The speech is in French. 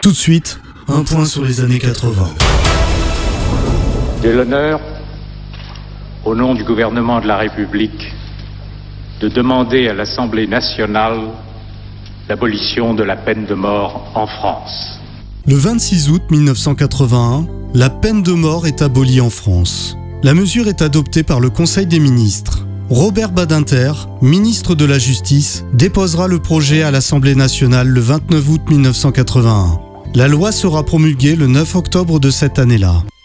Tout de suite, un point sur les années 80. J'ai l'honneur, au nom du gouvernement de la République, de demander à l'Assemblée nationale l'abolition de la peine de mort en France. Le 26 août 1981, la peine de mort est abolie en France. La mesure est adoptée par le Conseil des ministres. Robert Badinter, ministre de la Justice, déposera le projet à l'Assemblée nationale le 29 août 1981. La loi sera promulguée le 9 octobre de cette année-là.